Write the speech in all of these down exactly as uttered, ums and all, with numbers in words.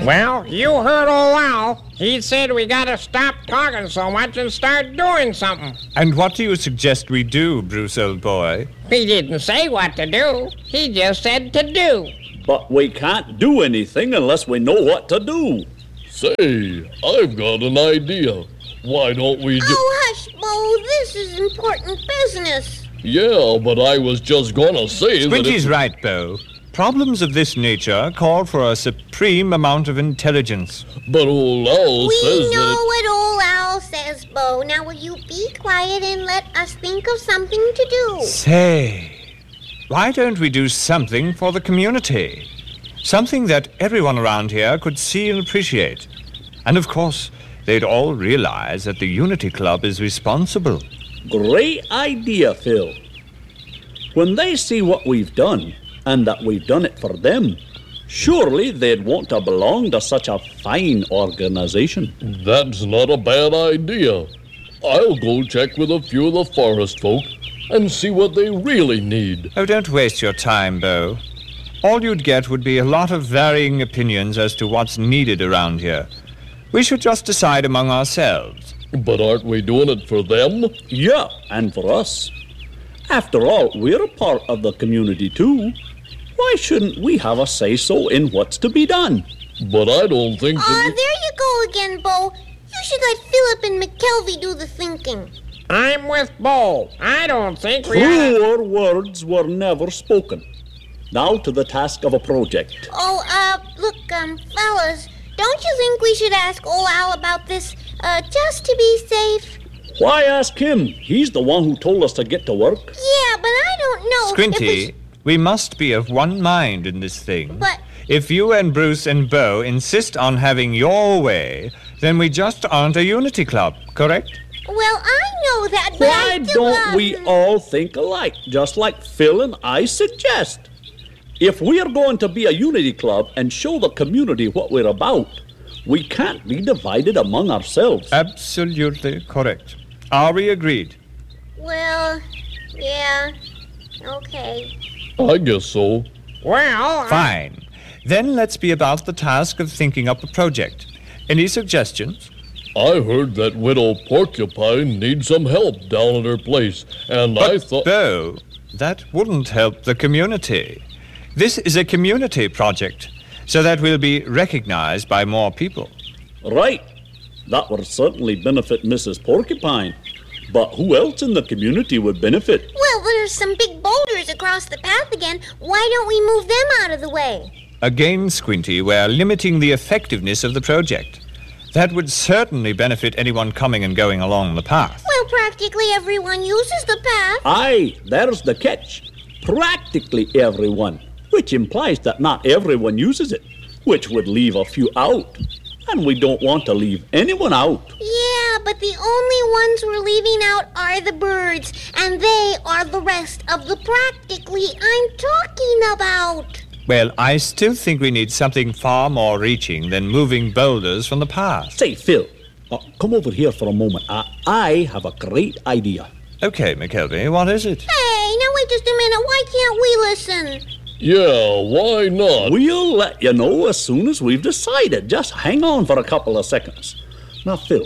Well, you heard old Al. He said we gotta stop talking so much and start doing something. And what do you suggest we do, Bruce, old boy? He didn't say what to do. He just said to do. But we can't do anything unless we know what to do. Say, I've got an idea. Why don't we do... Oh, hush, Bo. This is important business. Yeah, but I was just gonna say Squinty's that... Squinty's right, Bo. Problems of this nature call for a supreme amount of intelligence. But old Owl we says know that... what old Owl says, Bo. Now will you be quiet and let us think of something to do? Say, why don't we do something for the community? Something that everyone around here could see and appreciate. And of course, they'd all realize that the Unity Club is responsible. Great idea, Phil. When they see what we've done, and that we've done it for them, surely they'd want to belong to such a fine organization. That's not a bad idea. I'll go check with a few of the forest folk and see what they really need. Oh, don't waste your time, Bo. All you'd get would be a lot of varying opinions as to what's needed around here. We should just decide among ourselves. But aren't we doing it for them? Yeah, and for us. After all, we're a part of the community too. Why shouldn't we have a say-so in what's to be done? But I don't think Ah, that... uh, there you go again, Bo. You should let Philip and McKelvey do the thinking. I'm with Bo. I don't think we oughta... Truer words were never spoken. Now to the task of a project. Oh, uh, look, um, fellas, don't you think we should ask old Al about this, uh, just to be safe? Why ask him? He's the one who told us to get to work. Yeah, but I don't know. Squinty, if we, we must be of one mind in this thing. But... If you and Bruce and Bo insist on having your way, then we just aren't a Unity Club, correct? Well, I know that, but Why I still, don't we um, all think alike, just like Phil and I suggest? If we are going to be a Unity Club and show the community what we're about, we can't be divided among ourselves. Absolutely correct. Are we agreed? Well, yeah, okay. I guess so. Well, I... Fine. Then let's be about the task of thinking up a project. Any suggestions? I heard that Widow Porcupine needs some help down at her place, and But I thought... Bo, that wouldn't help the community. This is a community project, so that we'll be recognized by more people. Right. That would certainly benefit Missus Porcupine. But who else in the community would benefit? Well, there's some big boulders across the path again. Why don't we move them out of the way? Again, Squinty, we're limiting the effectiveness of the project. That would certainly benefit anyone coming and going along the path. Well, practically everyone uses the path. Aye, there's the catch. Practically everyone. Which implies that not everyone uses it, which would leave a few out. And we don't want to leave anyone out. Yeah, but the only ones we're leaving out are the birds, and they are the rest of the practically I'm talking about. Well, I still think we need something far more reaching than moving boulders from the path. Say, Phil, uh, come over here for a moment. Uh, I have a great idea. Okay, McKelvey, what is it? Hey, now wait just a minute. Why can't we listen? Yeah, why not? We'll let you know as soon as we've decided. Just hang on for a couple of seconds. Now, Phil,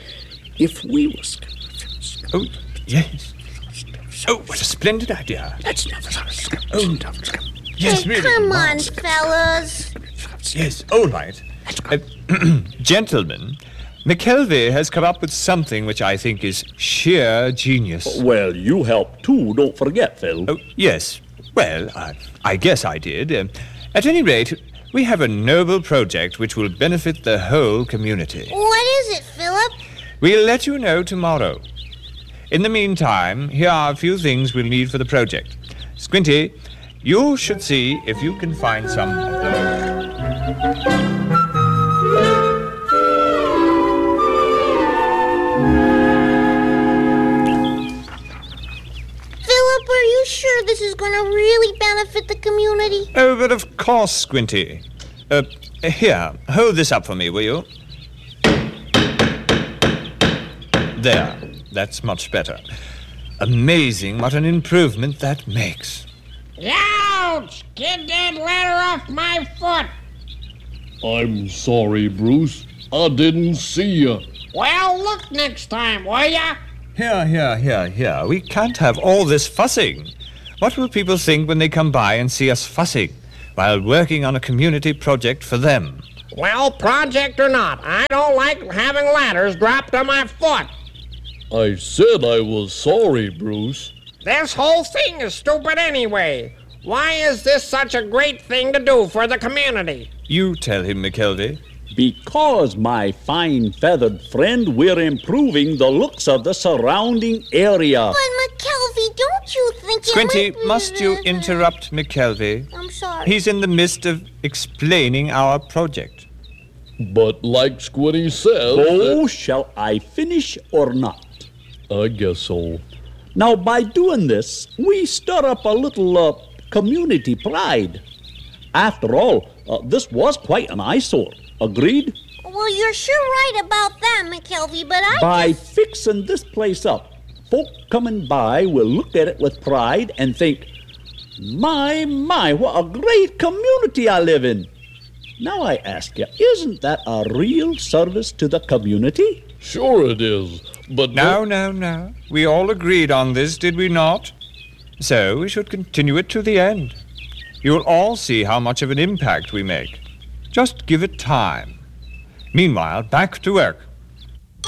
if we was... Oh, yes. Oh, what a splendid idea. That's Oh, yes, Hey, really. come on, fellas. Yes, all right. Uh, gentlemen, McKelvey has come up with something which I think is sheer genius. Well, you helped too, don't forget, Phil. Oh, yes. Well, I, I guess I did. Uh, at any rate, we have a noble project which will benefit the whole community. What is it, Philip? We'll let you know tomorrow. In the meantime, here are a few things we'll need for the project. Squinty, you should see if you can find some of those. Philip, are you sure this is going to really benefit the community? Oh, but of course, Squinty. Uh, here, hold this up for me, will you? There, that's much better. Amazing what an improvement that makes. Ouch! Get that ladder off my foot! I'm sorry, Bruce. I didn't see you. Well, look next time, will ya? Here, here, here, here. We can't have all this fussing. What will people think when they come by and see us fussing while working on a community project for them? Well, project or not, I don't like having ladders dropped on my foot. I said I was sorry, Bruce. This whole thing is stupid anyway. Why is this such a great thing to do for the community? You tell him, McKelvey. Because, my fine feathered friend, we're improving the looks of the surrounding area. But McKelvey, don't you think Squinty, it might... must you interrupt McKelvey? I'm sorry. He's in the midst of explaining our project. But like Squinty says... Oh, shall I finish or not? I guess so. Now, by doing this, we stir up a little uh, community pride. After all, uh, this was quite an eyesore. Agreed? Well, you're sure right about that, McKelvey, but I By just... fixing this place up, folk coming by will look at it with pride and think, my, my, what a great community I live in. Now I ask you, isn't that a real service to the community? Sure it is, but... No, no, no. We all agreed on this, did we not? So we should continue it to the end. You'll all see how much of an impact we make. Just give it time. Meanwhile, back to work.